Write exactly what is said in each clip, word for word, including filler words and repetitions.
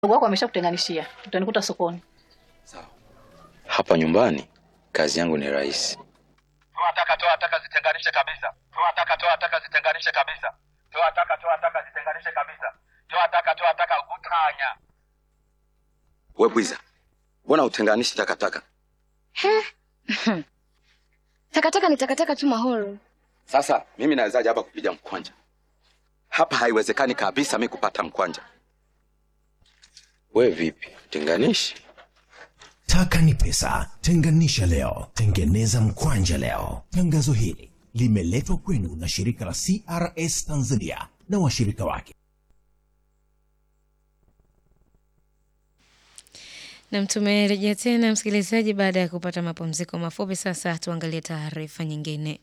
Ndugu wako ameshakutenganishia. Utanikuta sokoni. Sawa. Hapa nyumbani kazi yangu ni rahisi. Toa taka, toa taka, zitenganishe kabisa. Toa taka, toa taka, zitenganishe kabisa. Toa taka, toa taka, zitenganishe kabisa. Toa taka, toa taka, utanya. Wewe Bwiza, mbona utenganishi takataka? Takataka ni takataka tu Mahoro. Sasa mimi nawezaje hapa kupiga mkwanja? Hapa haiwezekani kabisa mimi kupata mkwanja. Wewe vipi? Tenganishi? Taka ni pesa. Tenganisha leo, tengeneza mkwanja leo. Tangazo hili limeletwa kwenu na shirika la C R S Tanzania na washirika wake. Na tumerejea tena msikilizaji baada ya kupata mapumziko mafupi. Sasa tuangalie taarifa nyingine.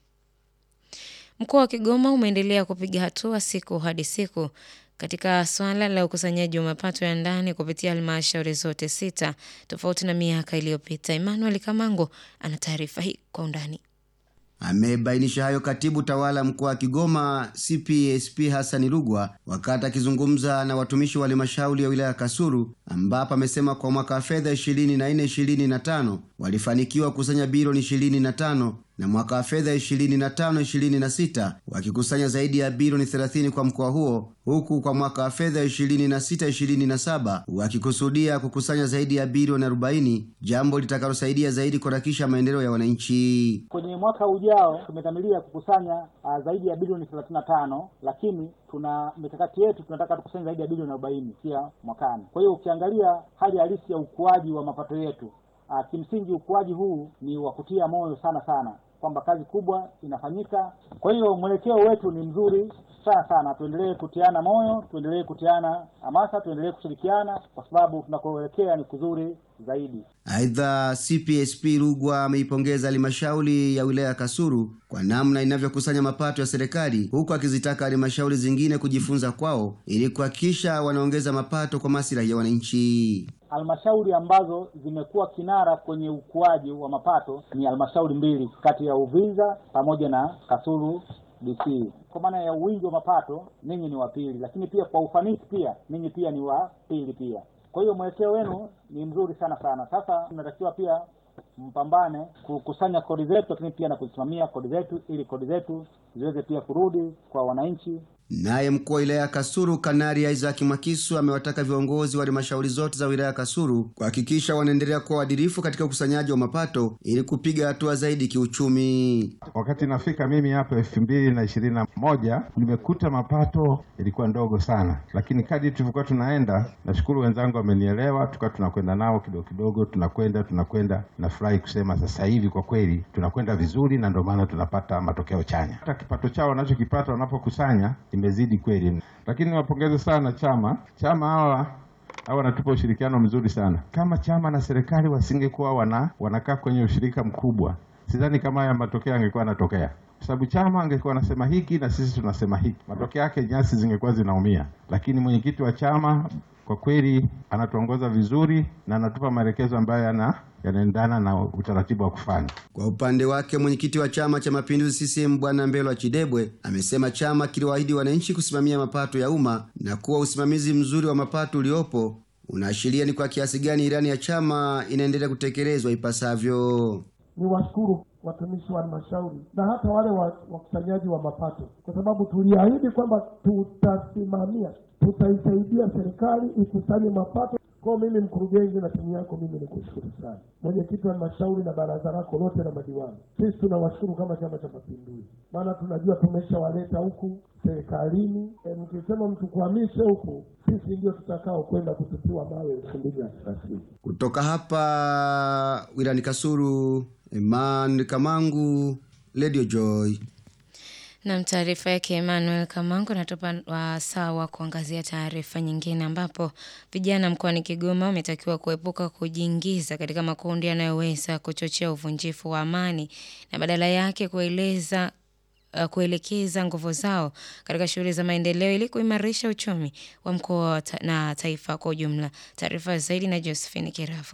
Mkoa wa Kigoma umeendelea kupiga hatua siku hadi siku katika swala la ukusanyaji wa mapato ya ndani kupitia halmashauri zote sita tofauti na miaka iliyopita. Emmanuel Kamango ana taarifa hii kwa undani. Amebainisha hayo katibu tawala mkoa wa Kigoma C P S P Hassan Rugwa wakati akizungumza na watumishi wa halmashauri ya wilaya Kasulu, ambapo amesema kwa mwaka wa fedha ishirini na nne ishirini na tano walifanikiwa kusanya bilioni ishirini na tano na mwaka wa fedha ishirini na tano ishirini na sita wakikusanya zaidi ya bilioni thelathini kwa mkoa huo, huku kwa mwaka wa fedha ishirini na sita ishirini na saba wakikusudia kukusanya zaidi ya bilioni arobaini, jambo litakalosaidia zaidi kuharakisha maendeleo ya wananchi. Kwenye mwaka ujao tumedhamiria kukusanya uh, zaidi ya bilioni thelathini na tano, lakini tuna mikakati yetu tunataka tukusanye zaidi ya bilioni arobaini pia mwakani. Kwa hiyo ukiangalia hali halisi ya ukuaji wa mapato yetu, uh, kimsingi ukuaji huu ni wa kutia moyo sana sana kwamba kazi kubwa inafanyika. Kwa hiyo mwelekeo wetu ni mzuri sana sana. Tuendelee kutiana moyo, tuendelee kutiana hamasa, tuendelee kushirikiana kwa sababu tunakoelekea ni kuzuri zaidi. Aidha, C P S P Rugwa ameipongeza halmashauri ya wilaya Kasulu kwa namna inavyokusanya mapato ya serikali, huku akizitaka halmashauri zingine kujifunza kwao ili kuhakikisha wanaongeza mapato kwa maslahi ya wananchi. Halmashauri ambazo zimekuwa kinara kwenye ukuaji wa mapato ni halmashauri mbili kati ya Uvinza pamoja na Kasulu D C. Kwa maana ya wingi wa mapato ninyi ni wa pili, lakini pia kwa ufanisi pia ninyi pia ni wa pili pia. Kwa hiyo mwelekeo wenu ni mzuri sana sana. Sasa tunatakiwa pia mpambane kukusanya kodi zetu, lakini pia na kusimamia kodi zetu ili kodi zetu ziweze pia kurudi kwa wananchi. Naye mkuu wa wilaya Kasulu Kanali Isaac Makisu amewataka viongozi wa halmashauri zote za wilaya Kasulu kuhakikisha wanaendelea kuwa waadilifu katika ukusanyaji wa mapato ili kupiga hatua zaidi kiuchumi. Wakati nafika mimi hapa elfu mbili na ishirini na moja nimekuta mapato ilikuwa ndogo sana, lakini kadri tulivyokuwa tunaenda, nashukuru wenzangu wamenielewa, tukawa tunakwenda nao kidogo kidogo, tunakwenda tunakwenda. Nafurahi kusema sasa hivi kwa kweli tunakwenda vizuri, na ndio maana tunapata matokeo chanya. Hata kipato chao wanachokipata wanapokusanya imezidi kweli. Lakini niwapongeze sana chama. Chama hawa hawa wanatupa ushirikiano mzuri sana. Kama chama na serikali wasingekuwa wana wanakaa kwenye ushirika mkubwa, sidhani kama haya matokeo yangekuwa yanatokea. Kwa sababu chama angekuwa anasema hiki na sisi tunasema hiki, matokeo yake nyasi zingekuwa zinaumia. Lakini mwenyekiti wa chama kwa kweli anatuongoza vizuri na anatupa maelekezo ambayo yana yanaendana na utaratibu wa kufanya. Kwa upande wake mwenyekiti wa Chama cha Mapinduzi C C M Bwana Mbelwa Chidebwe amesema chama kiliwaahidi wananchi kusimamia mapato ya umma na kuwa usimamizi mzuri wa mapato uliopo unaashiria ni kwa kiasi gani ilani ya chama inaendelea kutekelezwa ipasavyo. Ni washukuru watumishi wa halmashauri na hata wale wakusanyaji wa mapato, kwa sababu tuliahidi kwamba tutasimamia, tutaisaidia serikali ikusanye mapato. Kwa mimi mkurugenzi na timu yako, mimi nikushukuru sana. Mwenyekiti wa halmashauri na baraza lako lote na madiwani, sisi tunawashukuru kama Chama cha Mapinduzi, maana tunajua tumeshawaleta huku serikalini. E, mkisema mtukwamishe huku, sisi ndio tutakao kwenda kututiwa mawe elfu mbili na thelathini. Kutoka hapa wilayani Kasulu, Emmanuel Kamangu, Radio Joy. Na taarifa yake Emmanuel Kamango natupa wasaa kuangazia taarifa nyingine, ambapo vijana mkoani Kigoma wametakiwa kuepuka kujiingiza katika makundi yanayoweza kuchochea uvunjifu wa amani na badala yake kueleza uh, kuelekeza nguvu zao katika shughuli za maendeleo ili kuimarisha uchumi wa mkoa na taifa kwa ujumla. Taarifa zaidi na Josephine Kirafu.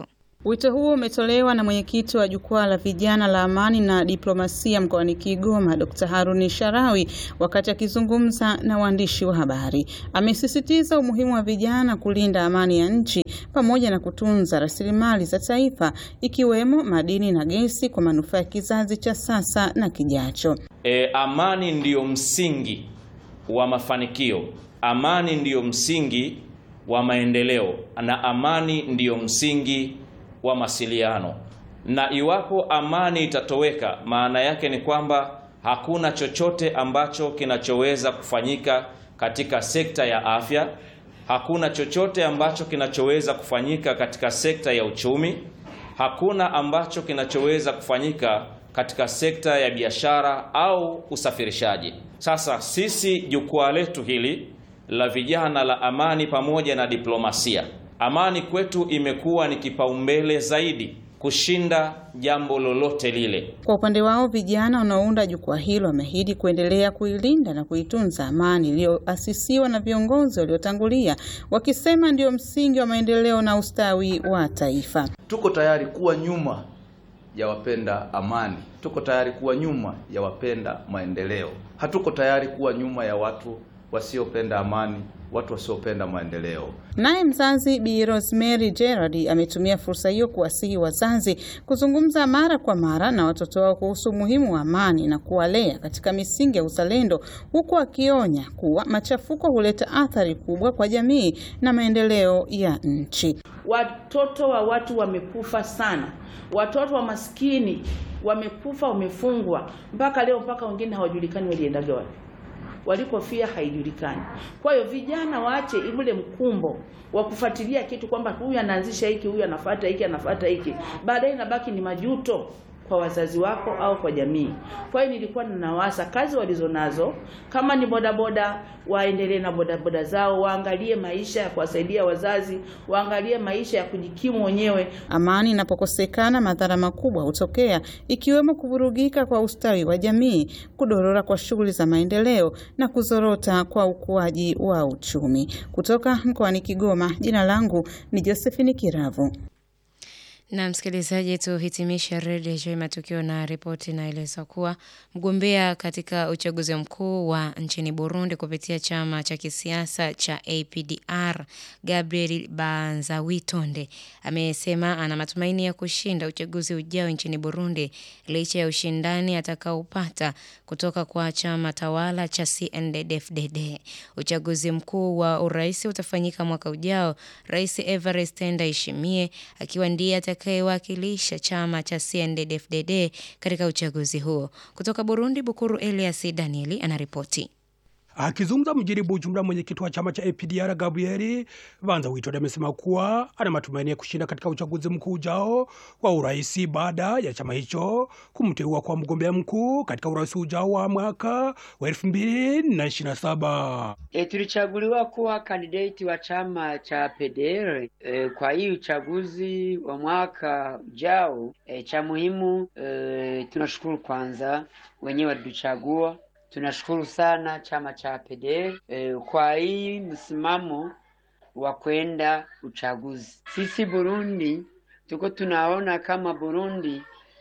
Wito huo umetolewa na mwenyekiti wa jukwaa la vijana la amani na diplomasia mkoani Kigoma, Dokta Haruni Sharawi, wakati akizungumza na waandishi wa habari. Amesisitiza umuhimu wa vijana kulinda amani ya nchi pamoja na kutunza rasilimali za taifa ikiwemo madini na gesi kwa manufaa ya kizazi cha sasa na kijacho. E, amani ndiyo msingi wa mafanikio. Amani ndiyo msingi wa maendeleo na amani ndiyo msingi wa masiliano. Na iwapo amani itatoweka, maana yake ni kwamba hakuna chochote ambacho kinachoweza kufanyika katika sekta ya afya, hakuna chochote ambacho kinachoweza kufanyika katika sekta ya uchumi, hakuna ambacho kinachoweza kufanyika katika sekta ya biashara au usafirishaji. Sasa sisi jukwaa letu hili la vijana la amani pamoja na diplomasia, amani kwetu imekuwa ni kipaumbele zaidi kushinda jambo lolote lile. Kwa upande wao, vijana wanaounda jukwaa hilo wameahidi kuendelea kuilinda na kuitunza amani iliyoasisiwa na viongozi waliotangulia, wakisema ndio msingi wa maendeleo na ustawi wa taifa. Tuko tayari kuwa nyuma ya wapenda amani, tuko tayari kuwa nyuma ya wapenda maendeleo. Hatuko tayari kuwa nyuma ya watu wasiopenda amani, watu wasiopenda maendeleo. Naye mzazi Bi Rosemary Gerard ametumia fursa hiyo kuwasihi wazazi kuzungumza mara kwa mara na watoto wao kuhusu umuhimu wa amani na kuwalea katika misingi ya uzalendo, huku akionya kuwa machafuko huleta athari kubwa kwa jamii na maendeleo ya nchi. Watoto wa watu wamekufa sana. Watoto wa maskini wamekufa, wamefungwa mpaka leo, mpaka wengine hawajulikani waliendaga wapi. Walikofia haijulikani. Kwa hiyo vijana waache ile mkumbo wa kufuatilia kitu kwamba huyu anaanzisha hiki, huyu anafuata hiki, anafuata hiki. Baadaye inabaki ni majuto kwa wazazi wako au kwa jamii. Kwa hiyo nilikuwa ninawaasa kazi walizonazo, kama ni bodaboda waendelee na bodaboda zao, waangalie maisha ya kuwasaidia wazazi, waangalie maisha ya kujikimu wenyewe. Amani inapokosekana, madhara makubwa hutokea, ikiwemo kuvurugika kwa ustawi wa jamii, kudorora kwa shughuli za maendeleo na kuzorota kwa ukuaji wa uchumi. Kutoka mkoani Kigoma, jina langu ni Josephine Kiravu. Na msikilizaji, tuhitimisha redio Joy Matukio na ripoti inaeleza kuwa mgombea katika uchaguzi mkuu wa nchini Burundi kupitia chama cha kisiasa cha A P D R, Gabriel Banzawitonde amesema ana matumaini ya kushinda uchaguzi ujao nchini Burundi licha ya ushindani atakaopata kutoka kwa chama tawala cha C N D D F D D. Uchaguzi mkuu wa urais utafanyika mwaka ujao, Rais Evariste Ndayishimiye akiwa ndiye atakayewakilisha chama cha C N D D F D D katika uchaguzi huo. Kutoka Burundi, Bukuru Elias Danieli anaripoti. Akizungumza mjini Bujumbura, mwenyekiti wa chama cha A P D R Gabriel Banzawitonde amesema kuwa ana matumaini ya kushinda katika uchaguzi mkuu ujao wa urais baada ya chama hicho kumteua kwa mgombea mkuu katika urais ujao wa mwaka wa elfu mbili na ishirini na saba. E, tulichaguliwa kuwa kandidati wa chama cha P D R e, kwa hii uchaguzi wa mwaka ujao. E, cha muhimu e, tunashukuru kwanza wenyewe walituchagua. Tunashukuru sana chama cha P D R e, kwa hii msimamo wa kwenda uchaguzi. Sisi Burundi tuko tunaona kama Burundi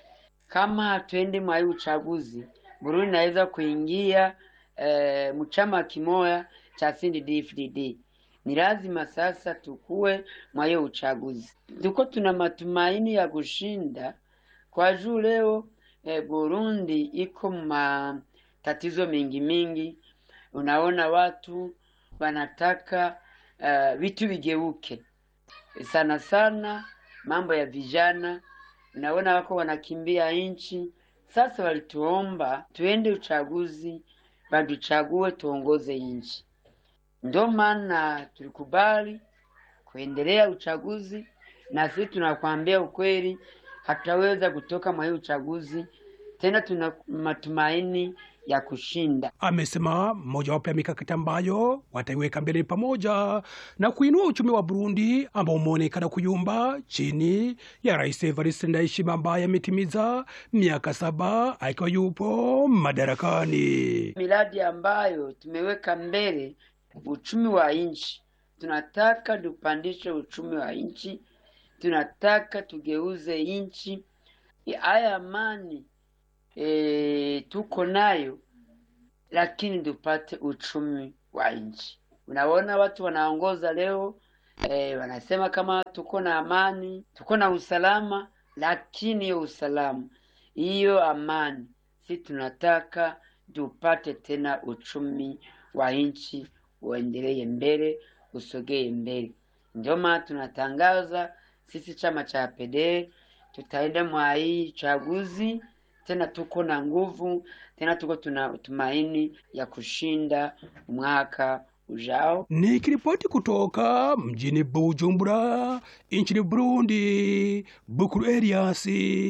kama twende mwa hii uchaguzi, Burundi naweza kuingia e, mchama kimoya cha C N D D F D D. Ni lazima sasa tukue mwa hii uchaguzi. Tuko tuna matumaini ya kushinda kwa juu leo e, Burundi iko ma tatizo mingi mingi. Unaona watu wanataka uh, vitu vigeuke. Sana sana mambo ya vijana. Unaona wako wanakimbia nchi. Sasa walituomba tuende uchaguzi, baduchague tuongoze nchi. Ndio maana tulikubali kuendelea uchaguzi, na sisi tunakwambia ukweli hataweza kutoka mwa uchaguzi. Tena tuna matumaini ya kushinda. Amesema mmoja wapo ya mikakati ambayo wataiweka mbele pamoja na kuinua uchumi wa Burundi ambao umeonekana kuyumba chini ya Rais Evariste Ndayishimiye ambaye ametimiza miaka saba akiwa yupo madarakani. Miradi ambayo tumeweka mbele uchumi wa nchi. Tunataka tupandishe uchumi wa nchi. tunataka tugeuze nchi. Haya amani e, tuko nayo, lakini tupate uchumi wa nchi. Unaona watu wanaongoza leo e, wanasema kama tuko na amani, tuko na usalama, lakini hiyo usalama, hiyo amani, si tunataka tupate tena uchumi wa nchi uendelee mbele, usogee mbele. Ndio maana tunatangaza sisi chama cha P D R tutaenda mwa hii chaguzi tena, tuko na nguvu tena, tuko tuna tumaini ya kushinda mwaka ujao. Nikiripoti kutoka mjini Bujumbura nchini Burundi, Bukuru Elias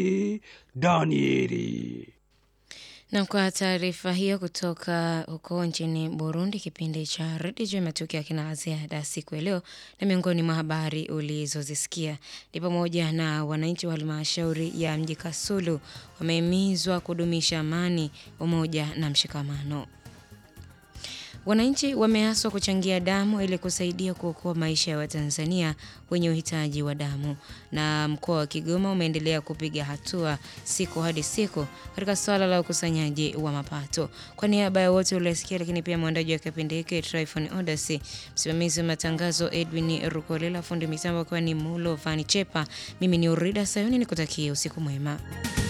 Danieli. Na kwa taarifa hiyo kutoka huko nchini Burundi, kipindi cha Radio Matukio kina ziada siku leo, na miongoni mwa habari ulizozisikia ni pamoja na wananchi wa halmashauri ya mji Kasulu wamehimizwa kudumisha amani, umoja na mshikamano. Wananchi wameaswa kuchangia damu ili kusaidia kuokoa maisha ya Watanzania wenye uhitaji wa damu. Na mkoa wa Kigoma umeendelea kupiga hatua siku hadi siku katika swala la ukusanyaji wa mapato. Kwa niaba ya wote uliosikia, lakini pia mwandaji wa kipindi hiki Tryphon Odyssey, msimamizi wa matangazo Edwin Rukolela, fundi mitambo kwa ni Mulo Vani Chepa, mimi ni Urida Sayuni, nikutakie usiku mwema.